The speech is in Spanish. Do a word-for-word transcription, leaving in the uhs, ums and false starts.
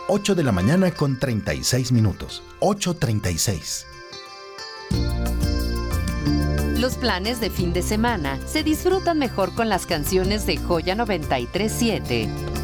ocho de la mañana con treinta y seis minutos. ocho treinta y seis. Los planes de fin de semana se disfrutan mejor con las canciones de Joya noventa y tres punto siete.